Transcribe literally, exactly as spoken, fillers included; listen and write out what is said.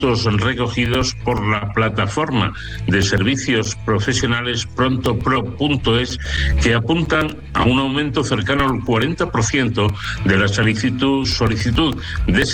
datos recogidos por la plataforma de servicios profesionales prontopro punto es, que apuntan a un aumento cercano al cuarenta por ciento de la solicitud, solicitud de